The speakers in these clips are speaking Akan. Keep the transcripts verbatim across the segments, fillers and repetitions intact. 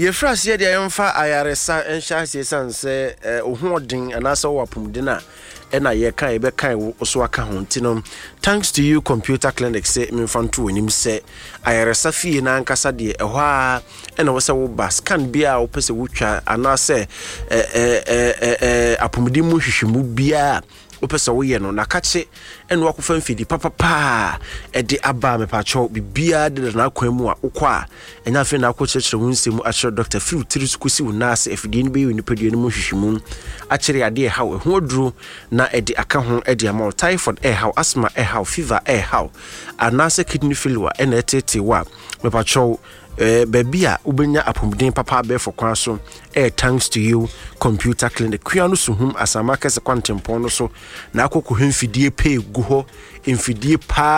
Ye phrase ye dey emfa ayaresa enhya sesan se ohodin anasa wapumdina ena ye kan ebe kan so aka ho ntinom. Thanks to you computer clinic say memfanto onim se ayaresa fie na ankasa de ehwa a ena wo se wo ba scan bia wo pese wotwa anase eh eh eh apumdi mu hwehwemu bia opesa wo ye no na kache eno wakofa mfidi papa pa e de aba me pa cho bibia de na kwam a ukwa enya fe na akokyekere wo nsemu a chere Doctor Phil Tirisukusi wo nase afidi ni be yi nipadua no hwehwemu a chere ade ha wo ho oduro na e de aka ho e de ama typhoid e ha asthma e ha fever e ha anase kidney failure e na etete wa me pa cho Eh, babia ubenya apomden papa be for kwan so eh thanks to you computer clinic kuano suhum asama kese kwantempon no so na akoko hemfidie pay gu ho emfidie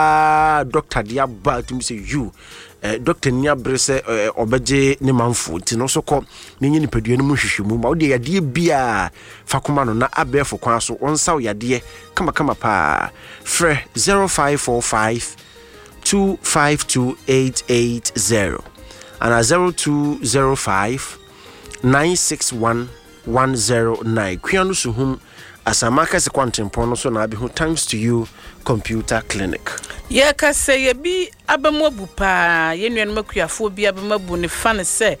pa doctor dia ba to say you eh doctor nia brese eh, obeje ne manfo ti no so ko nenye nipadua no mu hwehwemu ma wo de yade bia fakoma no na abe for kwan so onsa wo yade kama kama pa fre zero five four five two five two eight eight zero and a zero two zero five nine six one one zero nine. Kuanu suhum asamaka se kwantempon no so na abi ho thanks to you computer clinic. Ye ka se ye bi abamobu pa ye nuanu makuafo bi abamabu ne fa ne se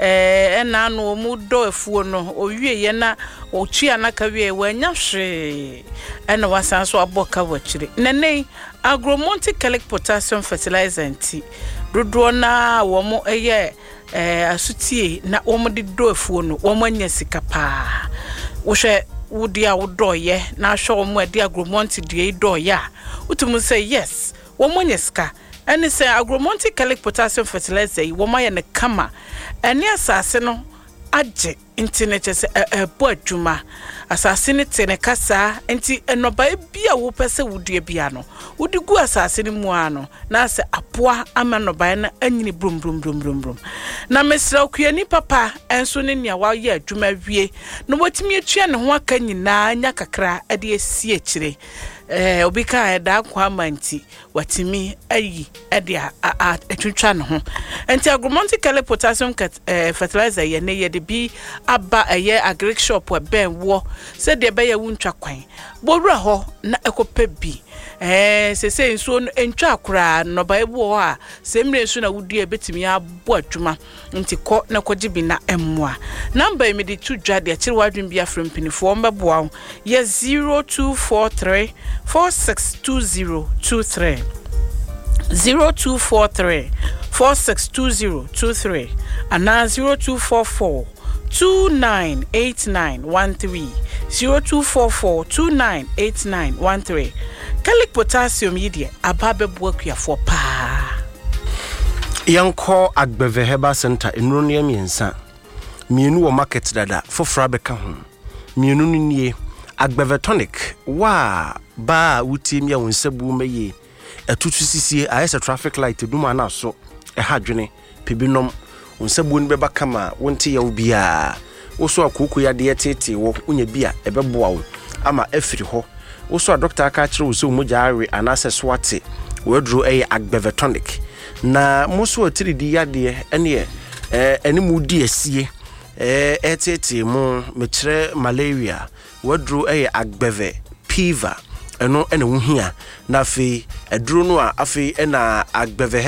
eh ena no mu do afuo no owie ye na otwi anaka wie wanya hwe ena wasan so aboka wachire nene Agromonti Calic potassium fertilizer nti dodo na wo mo eye eh asutie na wo mo de do afuo no wo mo anya sika pa wo hwe wo dia wo do ye na hwe wo mo ade Agromonti de do ya utumu say yes wo mo anya sika ene say Agromonti Calic potassium fertilizer wo ma ye ne kama ene asase no age internet se e bo adwuma asase ne tene kasa enti enoba bia wo pese wudua bia no wudi gu asase ne mu ano na se apoa amanoba na anyini brum brum brum brum brum na mesra kuani papa enso ne nia wa ye adwuma wie no wotimi atua ne ho aka nyina anya kakra ade asie kire eh obika eda kwa manti watimi ayi ade atwetwa ne ho enti Agromonti Calic potassium fertilizer ye ne ye de bi aba eye agric shop we ben wo se de be ye wuntwa kwan bowura ho na ekopa bi eh se se nso entwa akura no ba ebu a se mre nso na wudi ebetimi abo adwuma nti ko na koji bi na emmoa number e me de tu dwa de akire wadwun bi afrem pinifo mbeboa ye zero two four three four six two zero two three zero two four three four six two zero two three and now zero two four four two nine eight nine one three zero two four four two nine eight nine one three. Calic potassium yidie ababe buakia for pa yanko Agbeve Herbal Center enronia miensa mienu wo market dada for frabeka ho mienu nie Agbeve tonic wa ba wutim ya wonsabu meye atutu sisie ayesa traffic light duma na so e hadwene pebinom wonsabu ni beba kama wonte ya ubia wo so akoko ya de tete wo unya bia ebeboa wo ama afiri ho wo so doctor aka kire wo so moja awe anase swate wadru eye Agbeve tonic na muso atiridi ya de ene eh enimu di asie eh etete mu mekire malaria wadru eye Agbeve fever eno ene wo hia na afi eduru no a afi ena Agbeve